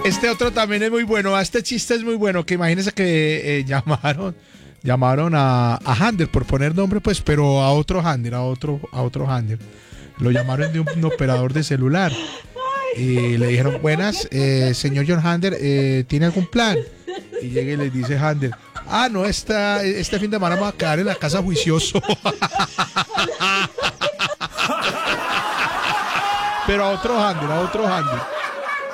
Este otro también es muy bueno. Este chiste es muy bueno. Que imagínense que llamaron a Hander por poner nombre, pues, pero a otro Hander, a otro Hander. Lo llamaron de un operador de celular. Y le dijeron, buenas, señor John Hander, ¿tiene algún plan? Y llega y le dice Hander, no, este fin de semana me voy a quedar en la casa juicioso. Pero a otro Hander.